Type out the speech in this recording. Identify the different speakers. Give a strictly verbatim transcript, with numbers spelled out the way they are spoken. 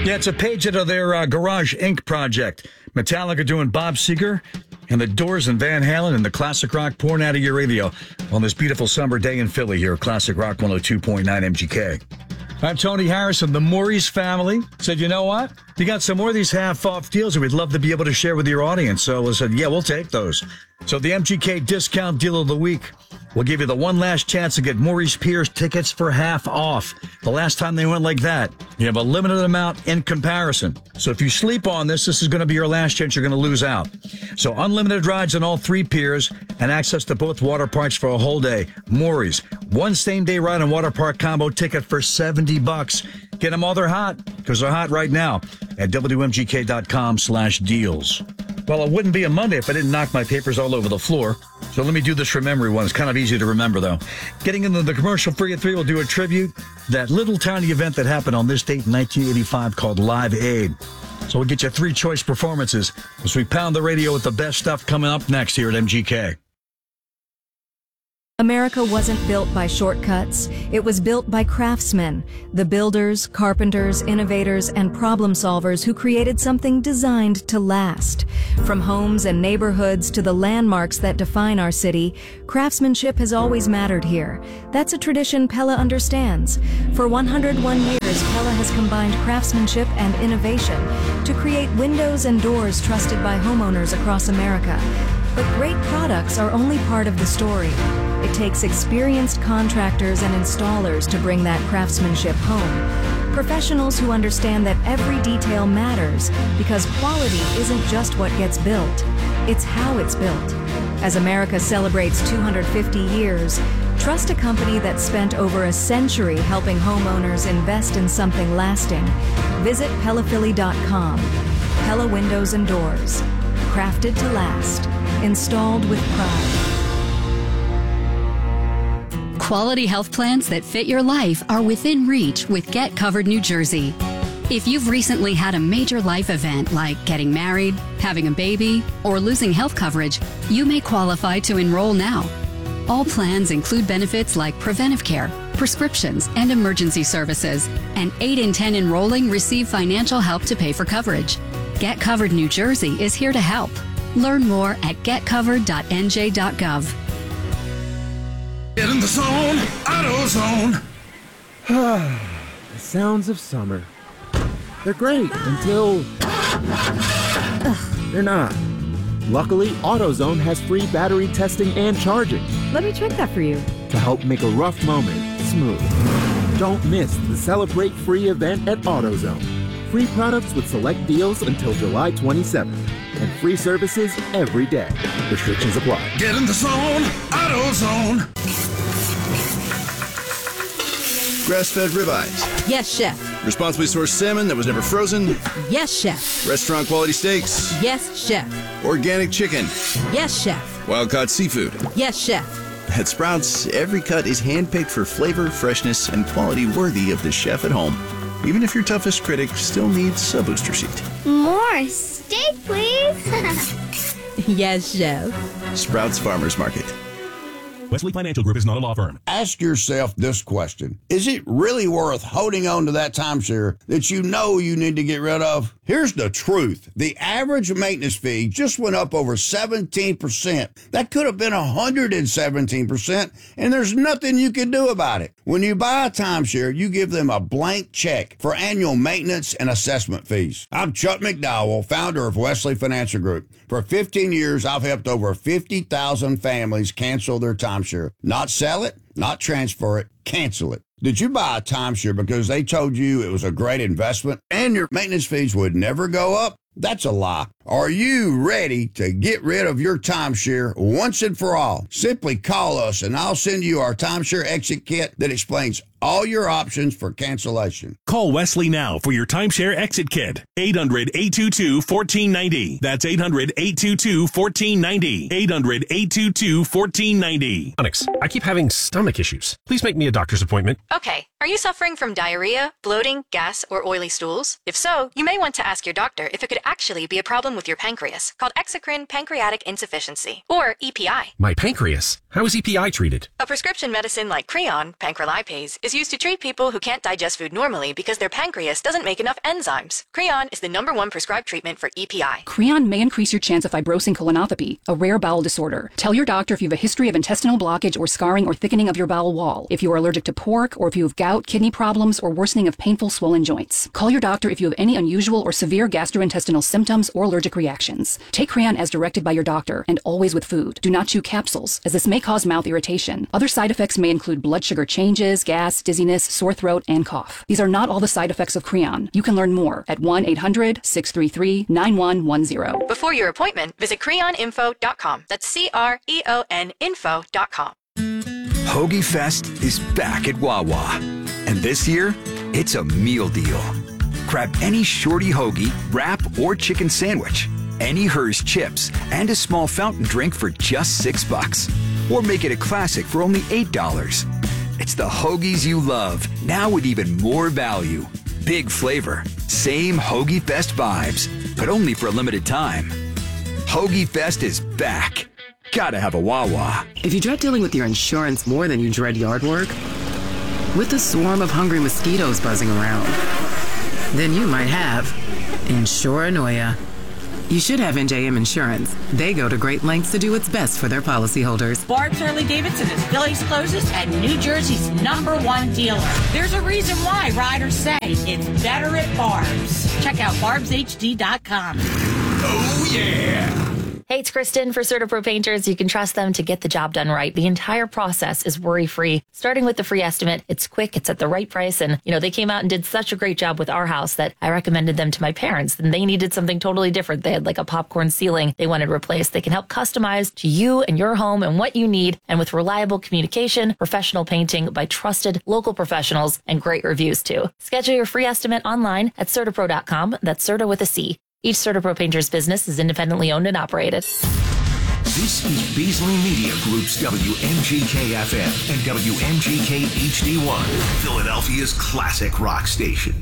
Speaker 1: Yeah, it's a page out of their uh, Garage Incorporated project. Metallica doing Bob Seger and the Doors and Van Halen and the classic rock pouring out of your radio on this beautiful summer day in Philly here at Classic Rock one oh two point nine M G K. I'm Tony Harrison. The Maurice family said, you know what? You got some more of these half-off deals that we'd love to be able to share with your audience. So we said, yeah, we'll take those. So the M G K Discount Deal of the Week. We'll give you the one last chance to get Maurice Pierce tickets for half off. The last time they went like that, you have a limited amount in comparison. So if you sleep on this, this is going to be your last chance. You're going to lose out. So unlimited rides on all three piers and access to both water parks for a whole day. Maurice, one same-day ride and water park combo ticket for seventy bucks. Get them while they're hot, because they're hot right now at W M G K dot com slash deals. Well, it wouldn't be a Monday if I didn't knock my papers all over the floor. So let me do this from memory one. It's kind of easy to remember, though. Getting into the commercial free at three, we'll do a tribute. That little tiny event that happened on this date in nineteen eighty-five called Live Aid. So we'll get you three choice performances as we pound the radio with the best stuff coming up next here at M G K.
Speaker 2: America wasn't built by shortcuts. It was built by craftsmen, the builders, carpenters, innovators, and problem solvers who created something designed to last. From homes and neighborhoods to the landmarks that define our city, craftsmanship has always mattered here. That's a tradition Pella understands. For one hundred one years, Pella has combined craftsmanship and innovation to create windows and doors trusted by homeowners across America. But great products are only part of the story. It takes experienced contractors and installers to bring that craftsmanship home. Professionals who understand that every detail matters because quality isn't just what gets built, it's how it's built. As America celebrates two hundred fifty years, trust a company that spent over a century helping homeowners invest in something lasting. Visit Pella Philly dot com. Pella Windows and Doors. Crafted to last. Installed with pride.
Speaker 3: Quality health plans that fit your life are within reach with Get Covered New Jersey. If you've recently had a major life event like getting married, having a baby, or losing health coverage, you may qualify to enroll now. All plans include benefits like preventive care, prescriptions, and emergency services, and eight in ten enrolling receive financial help to pay for coverage. Get Covered New Jersey is here to help. Learn more at get covered dot N J dot gov.
Speaker 4: Get in the zone, AutoZone.
Speaker 5: The sounds of summer. They're great until Ugh, they're not. Luckily, AutoZone has free battery testing and charging
Speaker 6: Let me check that for you.
Speaker 5: to help make a rough moment smooth. Don't miss the Celebrate Free event at AutoZone. Free products with select deals until July twenty-seventh. And free services every day. Restrictions apply.
Speaker 4: Get in the zone, AutoZone.
Speaker 7: Grass-fed ribeyes.
Speaker 6: Yes, chef.
Speaker 7: Responsibly sourced salmon that was never frozen.
Speaker 6: Yes, chef.
Speaker 7: Restaurant quality steaks.
Speaker 6: Yes, chef.
Speaker 7: Organic chicken.
Speaker 6: Yes, chef.
Speaker 7: Wild-caught seafood.
Speaker 6: Yes, chef.
Speaker 7: At Sprouts, every cut is handpicked for flavor, freshness, and quality worthy of the chef at home. Even if your toughest critic still needs a booster seat.
Speaker 8: More steak, please.
Speaker 6: Yes, chef.
Speaker 7: Sprouts Farmers Market.
Speaker 9: Wesley Financial Group is not a law firm.
Speaker 10: Ask yourself this question. Is it really worth holding on to that timeshare that you know you need to get rid of? Here's the truth. The average maintenance fee just went up over seventeen percent. That could have been one hundred seventeen percent, and there's nothing you can do about it. When you buy a timeshare, you give them a blank check for annual maintenance and assessment fees. I'm Chuck McDowell, founder of Wesley Financial Group. For fifteen years, I've helped over fifty thousand families cancel their timeshare. Not sell it, not transfer it, cancel it. Did you buy a timeshare because they told you it was a great investment and your maintenance fees would never go up? That's a lie. Are you ready to get rid of your timeshare once and for all? Simply call us and I'll send you our timeshare exit kit that explains all your options for cancellation.
Speaker 9: Call Wesley now for your timeshare exit kit. eight hundred, eight two two, one four nine zero. That's eight hundred, eight two two, one four nine zero. eight hundred, eight two two, one four nine zero.
Speaker 11: Onyx, I keep having stomach issues. Please make me a doctor's appointment.
Speaker 12: Okay. Are you suffering from diarrhea, bloating, gas, or oily stools? If so, you may want to ask your doctor if it could actually be a problem problem with your pancreas called exocrine pancreatic insufficiency, or E P I.
Speaker 11: My pancreas? How is E P I treated?
Speaker 12: A prescription medicine like Creon, pancrelipase, is used to treat people who can't digest food normally because their pancreas doesn't make enough enzymes. Creon is the number one prescribed treatment for E P I.
Speaker 13: Creon may increase your chance of fibrosing colonopathy, a rare bowel disorder. Tell your doctor if you have a history of intestinal blockage or scarring or thickening of your bowel wall, if you are allergic to pork, or if you have gout, kidney problems, or worsening of painful swollen joints. Call your doctor if you have any unusual or severe gastrointestinal symptoms or allergic reactions. Take Creon as directed by your doctor, and always with food. Do not chew capsules, as this may cause mouth irritation. Other side effects may include blood sugar changes, gas, dizziness, sore throat, and cough. These are not all the side effects of Creon. You can learn more at one eight hundred, six three three, nine one one zero.
Speaker 12: Before your appointment, visit creon info dot com. That's C R E O N info dot com.
Speaker 14: Hoagie Fest is back at Wawa. And this year, it's a meal deal. Grab any shorty hoagie, wrap, or chicken sandwich, any Hers chips, and a small fountain drink for just six bucks. Or make it a classic for only eight dollars. It's the hoagies you love, now with even more value. Big flavor, same Hoagie Fest vibes, but only for a limited time. Hoagie Fest is back. Gotta have a Wawa.
Speaker 15: If you dread dealing with your insurance more than you dread yard work, with a swarm of hungry mosquitoes buzzing around, then you might have Insuranoia. You should have N J M Insurance. They go to great lengths to do what's best for their policyholders.
Speaker 16: Barb's Harley Davidson is Philly's closest and New Jersey's number one dealer. There's a reason why riders say it's better at Barb's. Check out barbs h d dot com.
Speaker 4: Oh, yeah.
Speaker 17: Hey, it's Kristen for CertaPro Painters. You can trust them to get the job done right. The entire process is worry-free. Starting with the free estimate, it's quick, it's at the right price, and, you know, they came out and did such a great job with our house that I recommended them to my parents, and they needed something totally different. They had like a popcorn ceiling they wanted replaced. They can help customize to you and your home and what you need, and with reliable communication, professional painting by trusted local professionals, and great reviews too. Schedule your free estimate online at Certapro dot com. That's Certa with a C. Each CertaPro Painters business is independently owned and operated.
Speaker 18: This is Beasley Media Group's W M G K F M and W M G K H D one, Philadelphia's classic rock station.